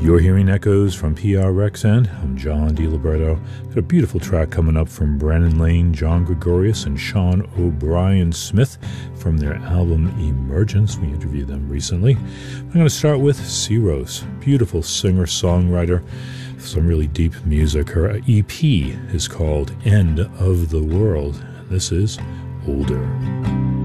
You're hearing echoes from PRXN. I'm John DiLiberto. Got a beautiful track coming up from Brandon Lane, John Gregorius, and Sean O'Brien Smith from their album Emergence. We interviewed them recently. I'm going to start with Ciros, beautiful singer-songwriter, some really deep music. Her EP is called End of the World. This is Older.